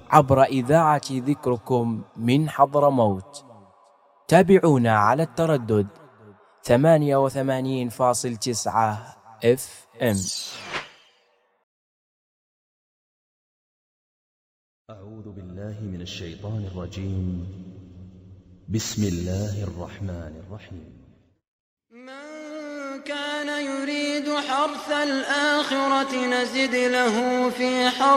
عبر إذاعة ذكركم من حضرموت. تابعونا على التردد 88.9 FM. أعوذ بالله من الشيطان الرجيم. بسم الله الرحمن الرحيم. من كان يريد حرث الآخرة نزد له في حرثه